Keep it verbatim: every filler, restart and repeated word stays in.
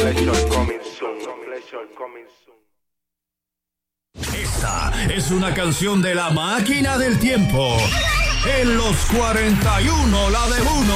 Esta es una canción de la máquina del tiempo. En los cuarenta y uno, la de uno.